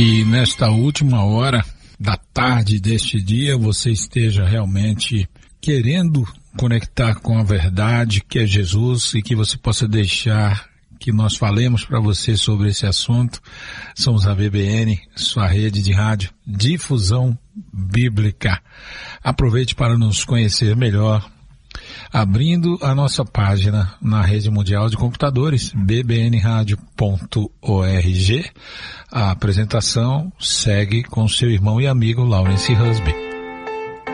que nesta última hora da tarde deste dia você esteja realmente querendo conectar com a verdade que é Jesus e que você possa deixar que nós falemos para você sobre esse assunto. Somos a BBN, sua rede de rádio Difusão Bíblica. Aproveite para nos conhecer melhor, abrindo a nossa página na rede mundial de computadores, bbnradio.org. A apresentação segue com seu irmão e amigo Lawrence Husby.